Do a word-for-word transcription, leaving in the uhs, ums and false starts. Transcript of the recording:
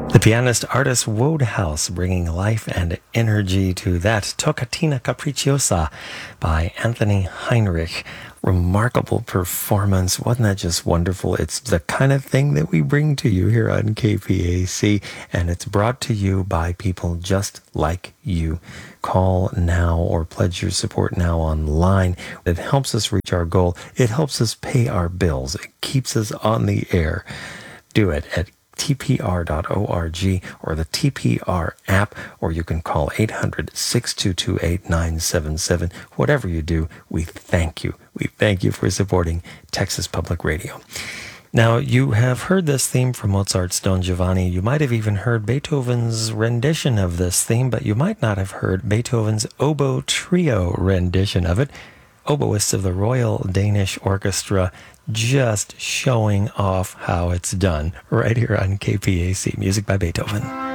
The pianist artist Wodehouse bringing life and energy to that Toccatina Capricciosa by Anthony Heinrich. Remarkable performance. Wasn't that just wonderful? It's the kind of thing that we bring to you here on K P A C, and it's brought to you by people just like you. Call now or pledge your support now online. It helps us reach our goal. It helps us pay our bills. It keeps us on the air. Do it at T P R dot org or the T P R app, or you can call eight hundred, six two two, eight nine seven seven. Whatever you do, we thank you. We thank you for supporting Texas Public Radio. Now, you have heard this theme from Mozart's Don Giovanni. You might have even heard Beethoven's rendition of this theme, but you might not have heard Beethoven's oboe trio rendition of it. Oboists of the Royal Danish Orchestra, just showing off how it's done right here on K P A C. Music by Beethoven.